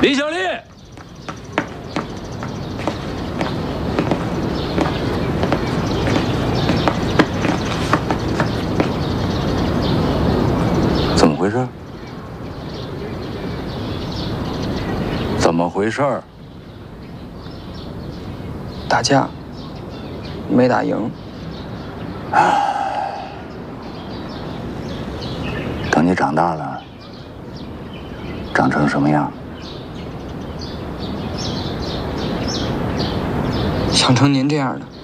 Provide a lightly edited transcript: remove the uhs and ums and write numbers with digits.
李小丽， 怎么回事？怎么回事？ 打架，没打赢。 等你长大了，长成什么样？ 想成您这样的。